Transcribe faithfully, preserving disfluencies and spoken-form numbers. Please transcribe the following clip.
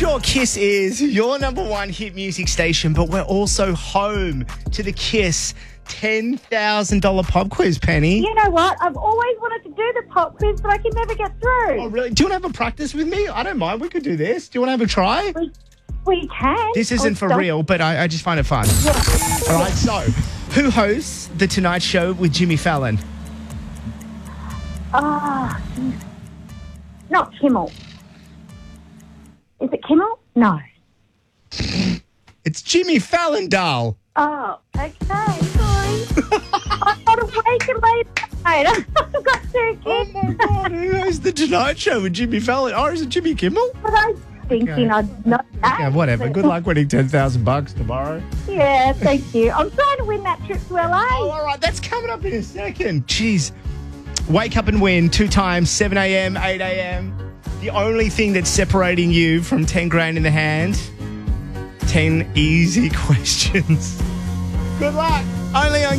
Your Kiss is your number one hit music station, but we're also home to the Kiss ten thousand dollars pop quiz, Penny. You know what? I've always wanted to do the pop quiz, but I can never get through. Oh, really? Do you want to have a practice with me? I don't mind. We could do this. Do you want to have a try? We, we can. This isn't I'll for stop. real, but I, I just find it fun. Yeah. All right, so who hosts The Tonight Show with Jimmy Fallon? Ah, not Kimmel. Is it Kimmel? No. It's Jimmy Fallon, doll. Oh, okay. Sorry. I've got to wake and late night. I've got two Oh, kids. my God. Who hosts The Tonight Show with Jimmy Fallon? Oh, is it Jimmy Kimmel? But I was thinking Okay. I'd know that. Yeah, whatever. but- Good luck winning ten thousand bucks tomorrow. Yeah, thank you. I'm trying to win that trip to L A. Oh, all right. That's coming up in a second. Jeez. Wake up and win two times, seven a.m., eight a.m. The only thing that's separating you from ten grand in the hand, ten easy questions. Good luck. Only on